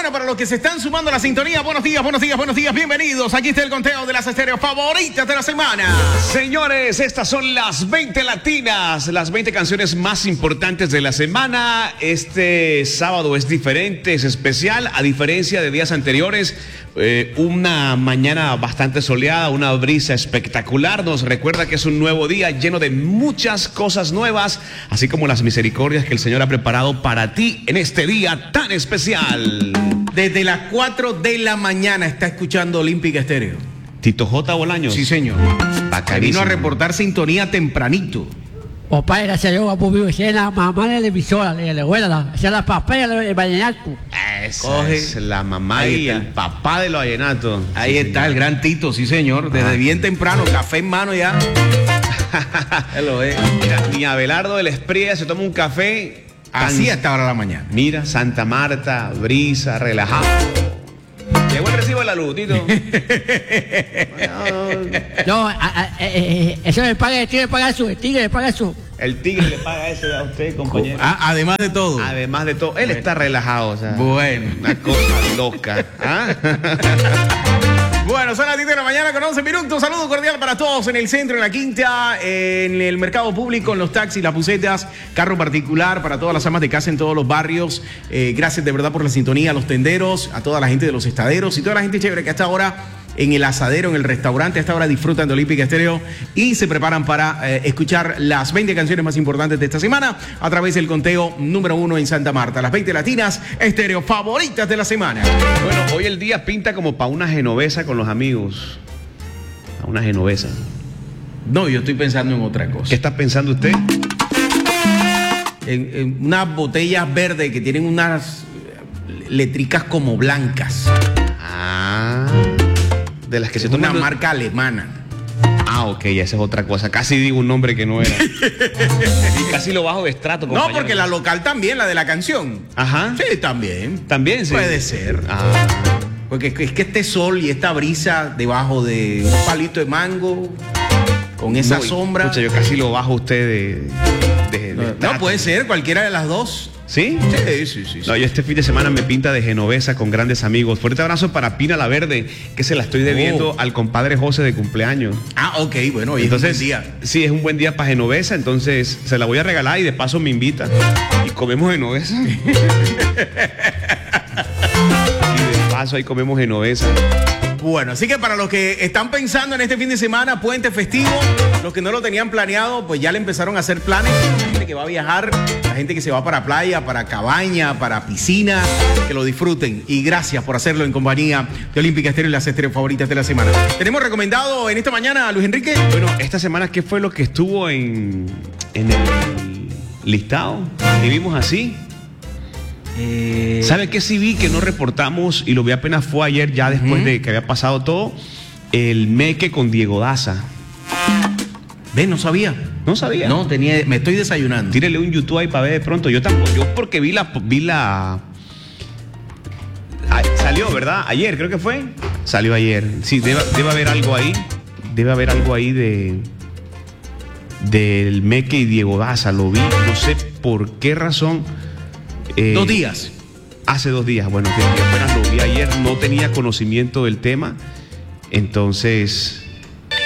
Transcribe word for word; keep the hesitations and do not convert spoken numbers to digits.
Bueno, para los que se están sumando a la sintonía, buenos días, buenos días, buenos días, bienvenidos. Aquí está el conteo de las estéreos favoritas de la semana. Señores, estas son las veinte latinas, las veinte canciones más importantes de la semana. Este sábado es diferente, es especial, a diferencia de días anteriores. Eh, una mañana bastante soleada, una brisa espectacular. Nos recuerda que es un nuevo día lleno de muchas cosas nuevas, así como las misericordias que el Señor ha preparado para ti en este día tan especial. Desde las cuatro de la mañana está escuchando Olímpica Estéreo. Tito J. Bolaños. Sí, señor. Vino a reportar sintonía tempranito. Opa, gracias a Dios, vamos a vivir la mamá de la emisora, de la abuela, esa es la papaya del vallenato. Esa Coge. es la mamá y el papá de los vallenatos. Ahí sí, está señor. El gran Tito, sí señor, desde ah. bien temprano, café en mano ya. Lo es. Mira, ni Abelardo de la Espriella se toma un café. Así a esta hora de la mañana. Mira, Santa Marta, brisa, relajado. Llegó el recibo de la luz, Tito. No, a, a, eh, eso le paga, el tigre le paga eso, el tigre le paga eso. El tigre le paga eso a usted, compañero. Ah, además de todo. Además de todo. Él bueno. está relajado, o sea. Bueno. Una cosa loca. ¿Ah? Bueno, son las diez de la mañana con once minutos. Saludo cordial para todos en el centro, en la Quinta, en el mercado público, en los taxis, las busetas, carro particular, para todas las amas de casa en todos los barrios. Eh, gracias de verdad por la sintonía, a los tenderos, a toda la gente de los estaderos y toda la gente chévere que hasta ahora en el asadero, en el restaurante, hasta ahora disfrutan de Olímpica Estéreo y se preparan para eh, escuchar las veinte canciones más importantes de esta semana a través del conteo número uno en Santa Marta. Las veinte latinas estéreo favoritas de la semana. Bueno, hoy el día pinta como para una genovesa con los amigos. A una genovesa. No, yo estoy pensando en otra cosa. ¿Qué está pensando usted? En, en unas botellas verdes que tienen unas letricas como blancas. Ah... De las que es se toman. Una marca alemana. Ah, ok, esa es otra cosa. Casi digo un nombre que no era. Y casi lo bajo de estrato, compañero. No, porque la local también, la de la canción. Ajá. Sí, también. También, sí. Puede ser. Ah. Porque es que este sol y esta brisa debajo de un palito de mango, con esa no, sombra. Escucha, yo casi lo bajo a usted de. de, de no, no, puede ser, cualquiera de las dos. ¿Sí? Sí, sí, sí. No, yo este fin de semana me pinta de genovesa con grandes amigos. Fuerte abrazo para Pina La Verde, que se la estoy debiendo oh. al compadre José de cumpleaños. Ah, ok, bueno, hoy entonces, es un buen día. Sí, es un buen día para genovesa, entonces se la voy a regalar y de paso me invita. Y comemos genovesa. Y de paso ahí comemos genovesa. Bueno, así que para los que están pensando en este fin de semana, puente festivo, los que no lo tenían planeado, pues ya le empezaron a hacer planes. La gente que va a viajar, la gente que se va para playa, para cabaña, para piscina, que lo disfruten. Y gracias por hacerlo en compañía de Olímpica Estéreo y las estéreos favoritas de la semana. Tenemos recomendado en esta mañana a Luis Enrique. Bueno, esta semana, ¿qué fue lo que estuvo en, en el listado? Y vimos así. Eh... ¿Sabe qué sí vi que no reportamos y lo vi apenas fue ayer ya después uh-huh. de que había pasado todo? El Meque con Diego Daza. ¿Ves? No sabía. No sabía. No, tenía, me estoy desayunando. Tírele un YouTube ahí para ver de pronto. Yo tampoco, yo porque vi la, vi la... Ah, salió, ¿verdad? Ayer creo que fue. Salió ayer. Sí, debe, debe haber algo ahí. Debe haber algo ahí de... del Meque y Diego Daza. Lo vi, no sé por qué razón. Eh, dos días. Hace dos días, bueno, que apenas lo vi ayer, no tenía conocimiento del tema, entonces